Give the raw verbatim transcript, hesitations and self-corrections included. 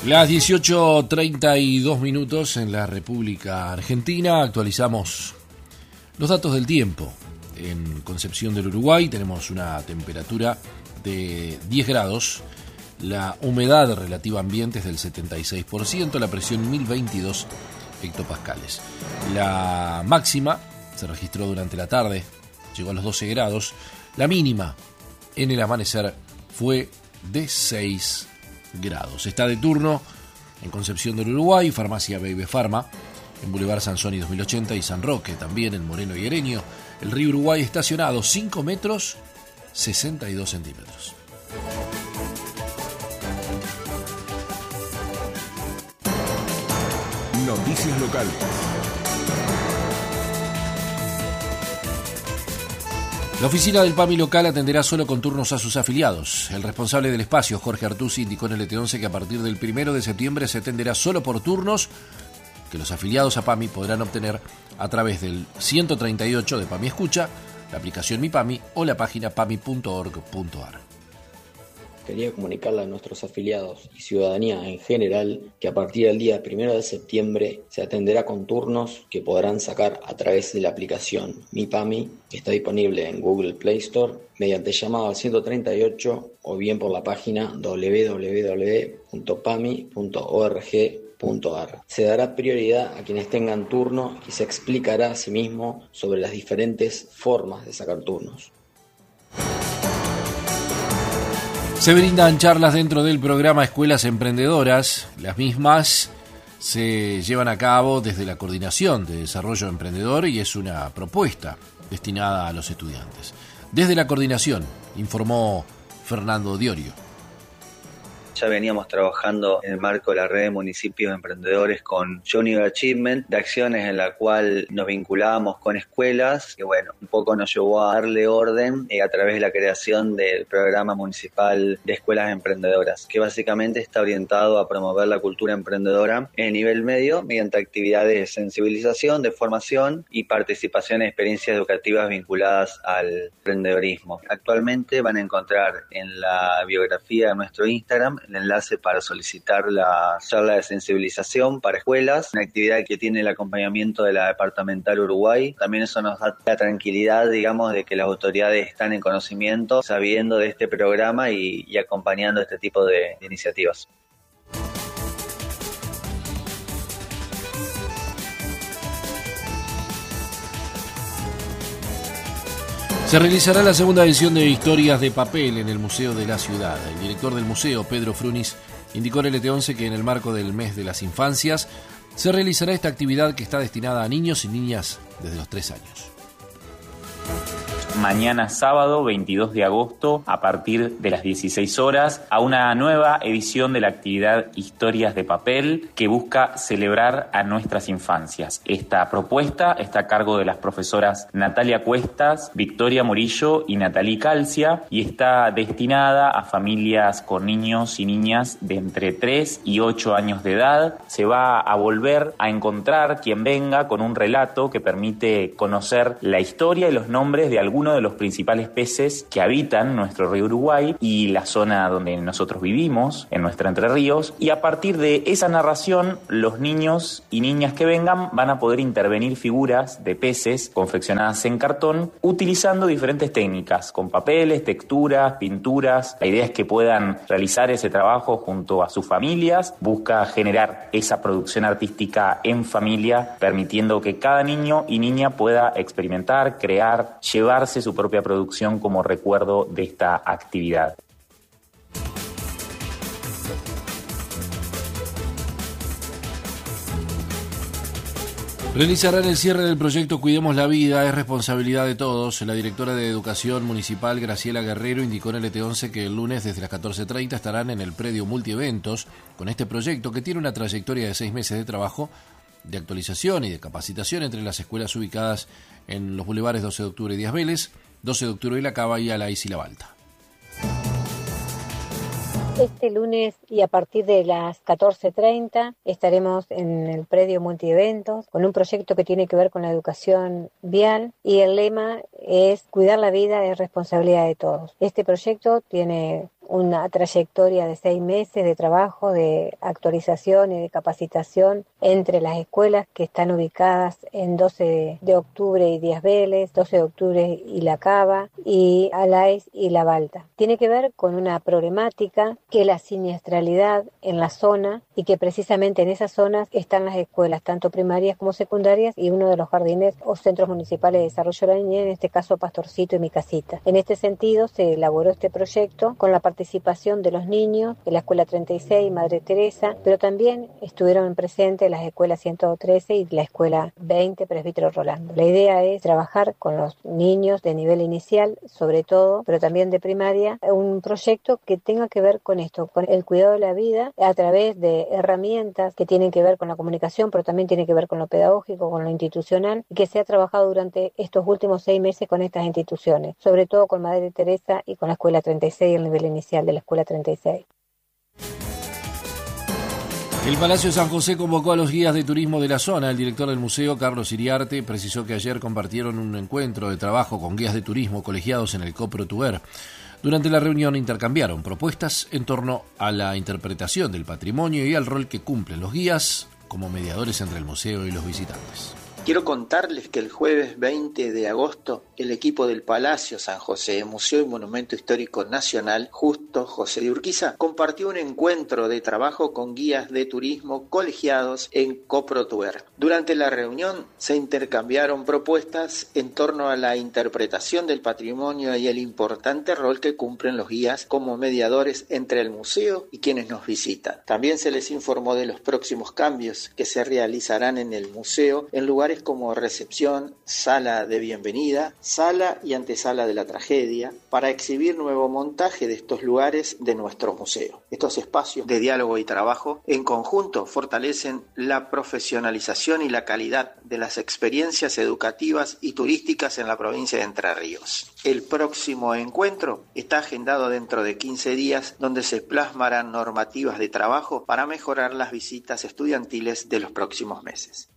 Las dieciocho treinta y dos minutos en la República Argentina. Actualizamos los datos del tiempo. En Concepción del Uruguay tenemos una temperatura de diez grados. La humedad relativa ambiente es del setenta y seis por ciento. La presión mil veintidós hectopascales. La máxima se registró durante la tarde. Llegó a los doce grados. La mínima en el amanecer fue de seis grados. Está de turno en Concepción del Uruguay, Farmacia Baby Pharma, en Boulevard Sansoni dos mil ochenta y San Roque, también en Moreno y Hereño. El río Uruguay estacionado cinco metros sesenta y dos centímetros. Noticias locales. La oficina del PAMI local atenderá solo con turnos a sus afiliados. El responsable del espacio, Jorge Artusi, indicó en el L T once que a partir del primero de septiembre se atenderá solo por turnos que los afiliados a PAMI podrán obtener a través del ciento treinta y ocho de PAMI Escucha, la aplicación Mi PAMI o la página pami punto org punto ar. Quería comunicarle a nuestros afiliados y ciudadanía en general que a partir del día primero de septiembre se atenderá con turnos que podrán sacar a través de la aplicación Mi PAMI, que está disponible en Google Play Store, mediante llamado al ciento treinta y ocho o bien por la página doble u doble u doble u punto pami punto org punto ar. Se dará prioridad a quienes tengan turno y se explicará a sí mismo sobre las diferentes formas de sacar turnos. Se brindan charlas dentro del programa Escuelas Emprendedoras. Las mismas se llevan a cabo desde la Coordinación de Desarrollo Emprendedor y es una propuesta destinada a los estudiantes. Desde la Coordinación, informó Fernando Diorio. Ya veníamos trabajando en el marco de la red de municipios emprendedores con Junior Achievement, de acciones en la cual nos vinculábamos con escuelas, que bueno, un poco nos llevó a darle orden eh, a través de la creación del programa municipal de escuelas emprendedoras, que básicamente está orientado a promover la cultura emprendedora en el nivel medio mediante actividades de sensibilización, de formación y participación en experiencias educativas vinculadas al emprendedorismo. Actualmente van a encontrar en la biografía de nuestro Instagram el enlace para solicitar la charla de sensibilización para escuelas, una actividad que tiene el acompañamiento de la Departamental Uruguay. También eso nos da la tranquilidad, digamos, de que las autoridades están en conocimiento, sabiendo de este programa y, y acompañando este tipo de, de iniciativas. Se realizará la segunda edición de Historias de Papel en el Museo de la Ciudad. El director del museo, Pedro Frunis, indicó en el L T once que en el marco del mes de las infancias se realizará esta actividad que está destinada a niños y niñas desde los tres años. Mañana sábado veintidós de agosto a partir de las dieciséis horas a una nueva edición de la actividad Historias de Papel que busca celebrar a nuestras infancias. Esta propuesta está a cargo de las profesoras Natalia Cuestas, Victoria Murillo y Natalí Calcia y está destinada a familias con niños y niñas de entre tres y ocho años de edad. Se va a volver a encontrar quien venga con un relato que permite conocer la historia y los nombres de algunos de los principales peces que habitan nuestro río Uruguay y la zona donde nosotros vivimos, en nuestra Entre Ríos, y a partir de esa narración los niños y niñas que vengan van a poder intervenir figuras de peces confeccionadas en cartón utilizando diferentes técnicas, con papeles, texturas, pinturas. La idea es que puedan realizar ese trabajo junto a sus familias, busca generar esa producción artística en familia, permitiendo que cada niño y niña pueda experimentar, crear, llevarse su propia producción como recuerdo de esta actividad. Realizarán el cierre del proyecto Cuidemos la Vida, es responsabilidad de todos. La directora de Educación Municipal, Graciela Guerrero, indicó en el L T once que el lunes desde las catorce treinta estarán en el predio Multieventos con este proyecto que tiene una trayectoria de seis meses de trabajo, de actualización y de capacitación entre las escuelas ubicadas en los bulevares doce de octubre y Díaz Vélez, doce de octubre y La Cava y Alaís y La Balta. Este lunes y a partir de las catorce treinta estaremos en el predio Multieventos con un proyecto que tiene que ver con la educación vial y el lema es cuidar la vida es responsabilidad de todos. Este proyecto tiene una trayectoria de seis meses de trabajo, de actualización y de capacitación entre las escuelas que están ubicadas en doce de octubre y Díaz Vélez, doce de octubre y La Cava, y Alaiz y La Balta. Tiene que ver con una problemática que es la siniestralidad en la zona, y que precisamente en esas zonas están las escuelas, tanto primarias como secundarias, y uno de los jardines o centros municipales de desarrollo de la niñez, en este caso Pastorcito y Mi Casita. En este sentido se elaboró este proyecto con la participación de los niños de la Escuela treinta y seis, Madre Teresa, pero también estuvieron presentes las escuelas ciento trece y la Escuela veinte, Presbítero Rolando. La idea es trabajar con los niños de nivel inicial, sobre todo, pero también de primaria, un proyecto que tenga que ver con esto, con el cuidado de la vida a través de herramientas que tienen que ver con la comunicación, pero también tiene que ver con lo pedagógico, con lo institucional, y que se ha trabajado durante estos últimos seis meses con estas instituciones, sobre todo con Madre Teresa y con la Escuela treinta y seis, el nivel inicial de la Escuela treinta y seis. El Palacio San José convocó a los guías de turismo de la zona. El director del museo, Carlos Iriarte, precisó que ayer compartieron un encuentro de trabajo con guías de turismo colegiados en el COPROTUER. Durante la reunión intercambiaron propuestas en torno a la interpretación del patrimonio y al rol que cumplen los guías como mediadores entre el museo y los visitantes. Quiero contarles que el jueves veinte de agosto el equipo del Palacio San José, Museo y Monumento Histórico Nacional Justo José de Urquiza, compartió un encuentro de trabajo con guías de turismo colegiados en COPROTUER. Durante la reunión se intercambiaron propuestas en torno a la interpretación del patrimonio y el importante rol que cumplen los guías como mediadores entre el museo y quienes nos visitan. También se les informó de los próximos cambios que se realizarán en el museo en lugares como recepción, sala de bienvenida, sala y antesala de la tragedia, para exhibir nuevo montaje de estos lugares de nuestro museo. Estos espacios de diálogo y trabajo en conjunto fortalecen la profesionalización y la calidad de las experiencias educativas y turísticas en la provincia de Entre Ríos. El próximo encuentro está agendado dentro de quince días, donde se plasmarán normativas de trabajo para mejorar las visitas estudiantiles de los próximos meses.